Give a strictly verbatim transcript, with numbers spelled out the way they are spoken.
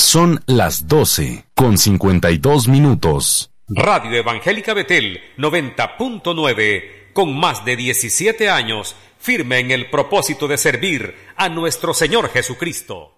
Son las doce con cincuenta y dos minutos. Radio Evangélica Betel noventa punto nueve, con más de diecisiete años, firme en el propósito de servir a nuestro Señor Jesucristo.